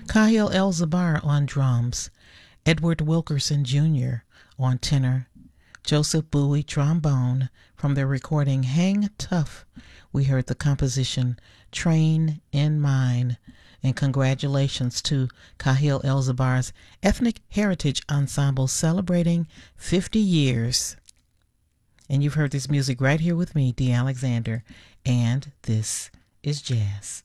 Kahil El-Zabar on drums, Edward Wilkerson Jr. on tenor, Joseph Bowie trombone. From their recording Hang Tough, we heard the composition Train in Mind. And congratulations to Kahil El-Zabar's Ethnic Heritage Ensemble celebrating 50 years. And you've heard this music right here with me, Dee Alexander, and this is jazz.